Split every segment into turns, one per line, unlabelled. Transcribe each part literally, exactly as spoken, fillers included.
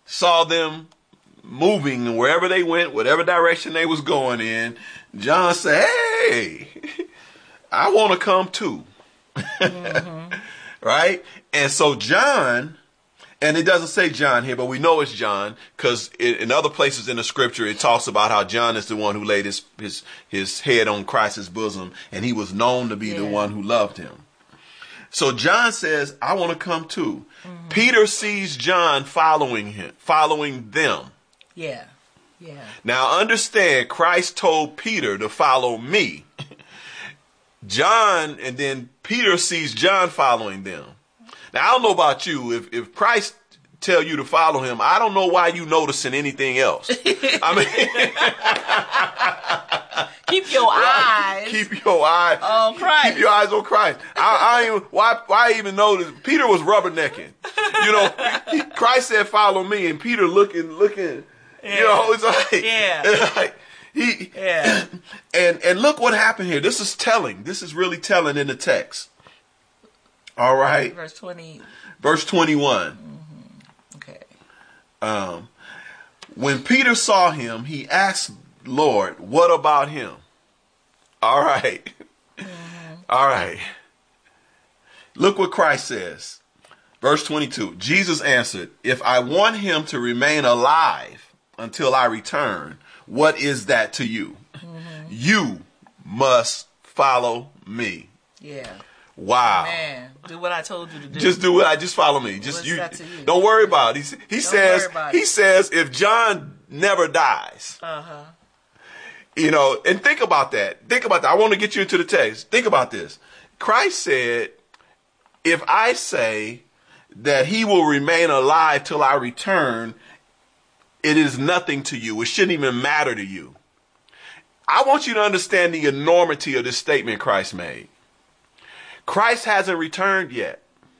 saw them moving wherever they went, whatever direction they was going in, John said, hey, I want to come too. Mm-hmm. Right? And so John, and it doesn't say John here, but we know it's John because in other places in the scripture, it talks about how John is the one who laid his his, his head on Christ's bosom, and he was known to be yeah. the one who loved him. So John says, I want to come too. Mm-hmm. Peter sees John following him, following them.
Yeah. Yeah.
Now understand, Christ told Peter to follow me. John, and then Peter sees John following them. Now, I don't know about you. If, if Christ tell you to follow him, I don't know why you noticing anything else. I
mean, keep your right? eyes.
Keep your eyes
on Christ.
Keep your eyes on Christ. I, I even, why, why even notice? Peter was rubbernecking. You know, he, Christ said, "Follow me," and Peter looking, looking. Yeah. You know, it's like,
yeah.
It's like he,
yeah.
And and look what happened here. This is telling. This is really telling in the text. All right.
Verse twenty.
Verse twenty-one.
Mm-hmm. Okay.
Um, when Peter saw him, he asked, Lord, what about him? All right. Mm-hmm. All right. Look what Christ says. Verse twenty-two. Jesus answered, if I want him to remain alive until I return, what is that to you? Mm-hmm. You must follow me.
Yeah.
Wow.
Man, do what I told you to do.
Just do what I just follow me. Just you, you. Don't worry about it. He, he says he it. says if John never dies.
Uh-huh.
You know, and think about that. Think about that. I want to get you into the text. Think about this. Christ said, if I say that he will remain alive till I return, it is nothing to you. It shouldn't even matter to you. I want you to understand the enormity of this statement Christ made. Christ hasn't returned yet.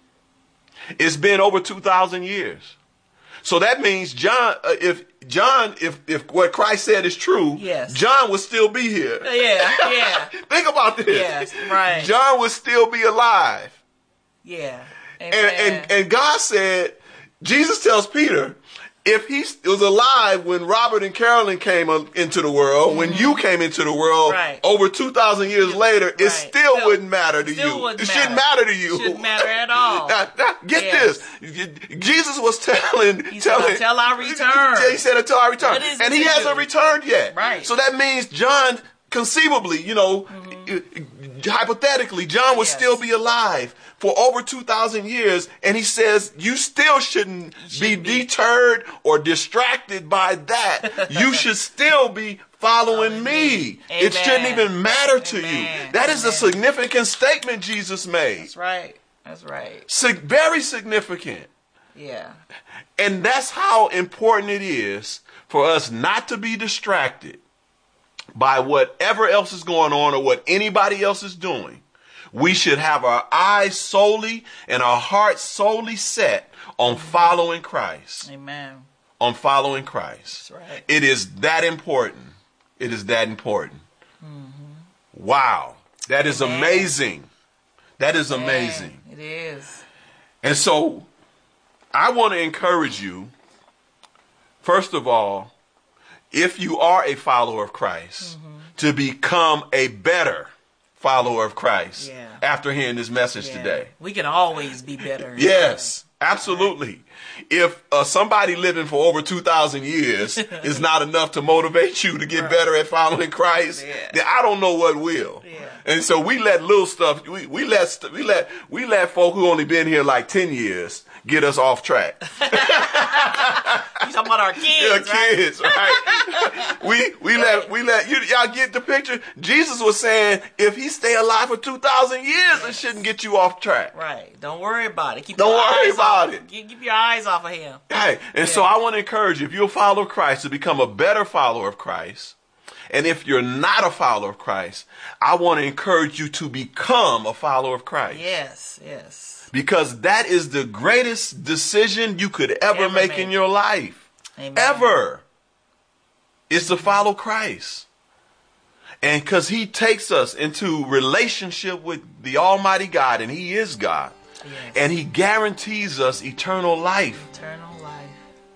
It's been over two thousand years. So that means John, uh, if John, if, if what Christ said is true,
yes.
John would still be here.
Yeah, yeah.
Think about this.
Yes, right.
John would still be alive.
Yeah.
And, and, and God said, Jesus tells Peter, if he was alive when Robert and Carolyn came into the world, mm-hmm. when you came into the world,
right.
over two thousand years later, right. it still, still wouldn't matter to
still
you.
Wouldn't
it
matter.
shouldn't matter to you.
It shouldn't matter at all.
Now, now, get
yes.
this. Jesus was telling,
he
telling
said, until I return.
He said, until I return. And he hasn't
you?
returned yet.
Right.
So that means John, conceivably, you know, mm-hmm. hypothetically, John would yes. still be alive for over two thousand years, and he says you still shouldn't, shouldn't be, be deterred or distracted by that. You should still be following me.
Amen.
It shouldn't even matter to
Amen.
you. That is
Amen.
a significant statement Jesus made.
That's right. That's right.
Sig- very significant.
Yeah.
And that's how important it is for us not to be distracted by whatever else is going on or what anybody else is doing. We should have our eyes solely and our hearts solely set on following Christ.
Amen.
On following Christ.
That's right.
It is that important. It is that important.
Mm-hmm.
Wow. That is
Amen.
amazing. That is
Amen.
amazing.
It is.
And so I want to encourage you, first of all, if you are a follower of Christ, mm-hmm. to become a better follower of Christ
yeah.
after hearing this message
yeah.
today.
We can always be better.
Yes, absolutely. If uh, somebody living for over two thousand years is not enough to motivate you to get right. better at following Christ,
yeah.
then I don't know what will.
Yeah.
And so we let little stuff, we, we let we let we let folk who only been here like ten years get us off track.
You talking about our kids,
yeah,
right?
kids, right? we we let we let you y'all get the picture. Jesus was saying if he stay alive for two thousand years, yes. it shouldn't get you off track.
Right. Don't worry about it. Keep
Don't
your
worry
eyes
about
off.
it.
Keep your eyes off of him.
Hey, and yeah. so I want to encourage you, if you'll follow Christ, to become a better follower of Christ. And if you're not a follower of Christ, I want to encourage you to become a follower of Christ.
Yes, yes.
Because that is the greatest decision you could ever, ever make, make in your life.
Amen.
Ever. Is to follow Christ. And because he takes us into relationship with the Almighty God, and he is God.
Yes.
And he guarantees us eternal life.
Eternal